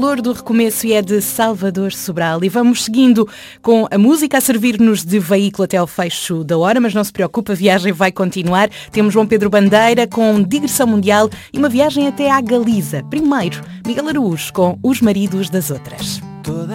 Flor do Recomeço e é de Salvador Sobral. E vamos seguindo com a música a servir-nos de veículo até ao fecho da hora, mas não se preocupe, a viagem vai continuar. Temos João Pedro Bandeira com Digressão Mundial e uma viagem até à Galiza. Primeiro, Miguel Araújo com Os Maridos das Outras.